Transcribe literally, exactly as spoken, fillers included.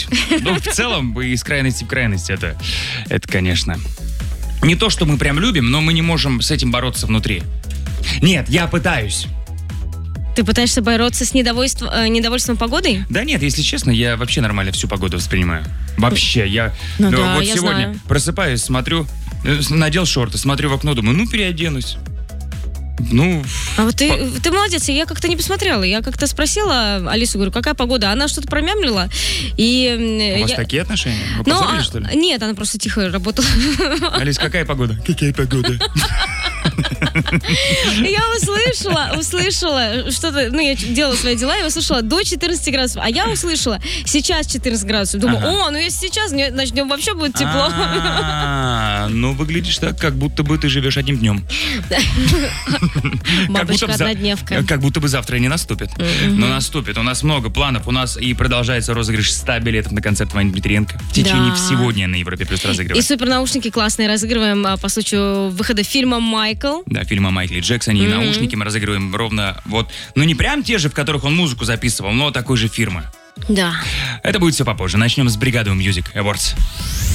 стараюсь. Но в целом, из крайности в крайность, это, это, конечно, не то, что мы прям любим, но мы не можем с этим бороться внутри. Нет, я пытаюсь. Ты пытаешься бороться с недовольством, э, недовольством погодой? Да нет, если честно, я вообще нормально всю погоду воспринимаю. Вообще, я ну, ну, да, вот я сегодня знаю. просыпаюсь, смотрю, надел шорты, смотрю в окно, думаю, ну, переоденусь. Ну... А вот ты, ты молодец, я как-то не посмотрела. Я как-то спросила Алису, говорю, какая погода? Она что-то промямлила. И У вас я... такие отношения? Вы Но, поссорились, что ли? Нет, она просто тихо работала. Алис, какая погода? Какая погода? Я услышала, услышала что-то, ну, я делала свои дела, и услышала до четырнадцати градусов, а я услышала сейчас четырнадцать градусов. Думаю, ага. О, ну если сейчас, значит, днем вообще будет тепло. А-а-а, ну, выглядишь так, как будто бы ты живешь одним днем. Бабочка однодневка. Как будто бы завтра не наступит. Но наступит. У нас много планов, у нас и продолжается розыгрыш ста билетов на концерт Вани Дмитриенко. В течение всего дня на Европе Плюс разыгрываем. И супер наушники классные разыгрываем по случаю выхода фильма «Майкл». Да, фильма о Майкле Джексоне. И наушники мы разыгрываем ровно вот, ну не прям те же, в которых он музыку записывал, но такой же фирмы. Да. Это будет все попозже. Начнем с Бригадовым Music Awards.